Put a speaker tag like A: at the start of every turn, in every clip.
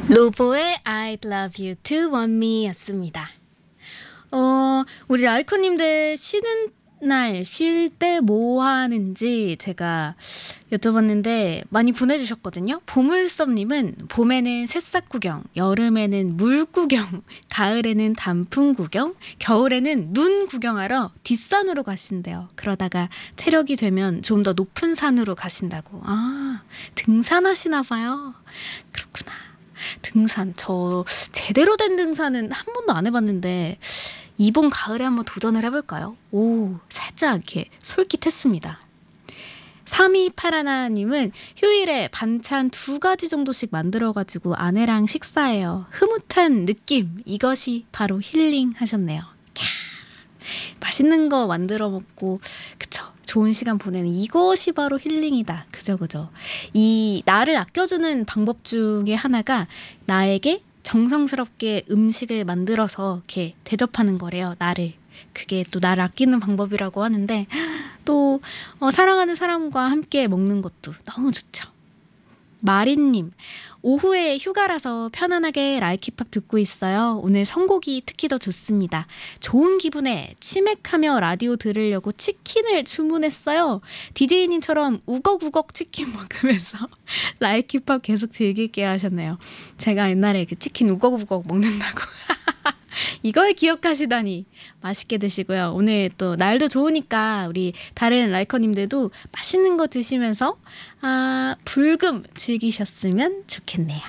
A: 로보의 I'd love you to want me 였습니다. 우리 라이커님들 쉬는 날, 쉴 때 뭐 하는지 제가 여쭤봤는데 많이 보내주셨거든요. 보물섭님은 봄에는 새싹 구경, 여름에는 물 구경, 가을에는 단풍 구경, 겨울에는 눈 구경하러 뒷산으로 가신대요. 그러다가 체력이 되면 좀 더 높은 산으로 가신다고. 아, 등산하시나 봐요. 그렇구나. 등산, 저 제대로 된 등산은 한 번도 안 해봤는데 이번 가을에 한번 도전을 해볼까요? 오, 살짝 이렇게 솔깃했습니다. 3281님은 휴일에 반찬 2가지 정도씩 만들어가지고 아내랑 식사해요. 흐뭇한 느낌, 이것이 바로 힐링 하셨네요. 캬, 맛있는 거 만들어 먹고, 그쵸? 좋은 시간 보내는 이것이 바로 힐링이다. 그죠? 이 나를 아껴주는 방법 중에 하나가 나에게 정성스럽게 음식을 만들어서 이렇게 대접하는 거래요. 나를. 그게 또 나를 아끼는 방법이라고 하는데 또 사랑하는 사람과 함께 먹는 것도 너무 좋죠. 마린님, 오후에 휴가라서 편안하게 라이키팝 듣고 있어요. 오늘 선곡이 특히 더 좋습니다. 좋은 기분에 치맥하며 라디오 들으려고 치킨을 주문했어요. DJ님처럼 우걱우걱 치킨 먹으면서 라이키팝 계속 즐길게요 하셨네요. 제가 옛날에 그 치킨 우걱우걱 먹는다고 이걸 기억하시다니. 맛있게 드시고요. 오늘 또 날도 좋으니까 우리 다른 라이커님들도 맛있는 거 드시면서 불금 즐기셨으면 좋겠네요.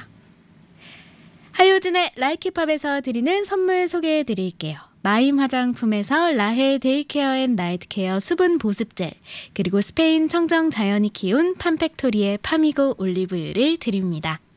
A: 하효진의 라이키팝에서 드리는 선물 소개해 드릴게요. 마임 화장품에서 라헤 데이케어 앤 나이트케어 수분 보습젤, 그리고 스페인 청정 자연이 키운 팜팩토리의 파미고 올리브유를 드립니다.